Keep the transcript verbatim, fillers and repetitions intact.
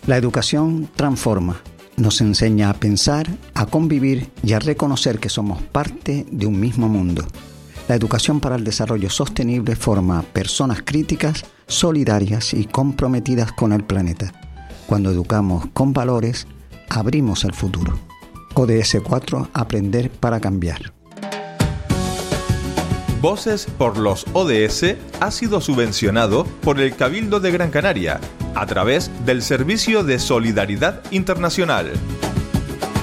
La educación transforma, nos enseña a pensar, a convivir y a reconocer que somos parte de un mismo mundo. La educación para el desarrollo sostenible forma personas críticas, solidarias y comprometidas con el planeta. Cuando educamos con valores, abrimos el futuro. O D S cuatro, aprender para cambiar. Voces por los O D S ha sido subvencionado por el Cabildo de Gran Canaria a través del Servicio de Solidaridad Internacional.